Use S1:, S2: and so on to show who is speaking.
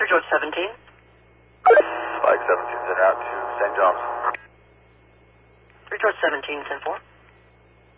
S1: George 17.
S2: Spike 17's in out to St. John's.
S1: 3 George 17, 10-4.